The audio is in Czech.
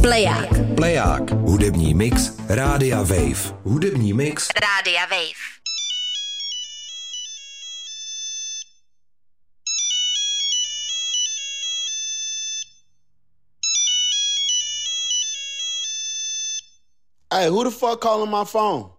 Pleják. Pleják. Hudební mix Rádia Wave. Hudební mix Rádia Wave. Hey, who the fuck calling my phone?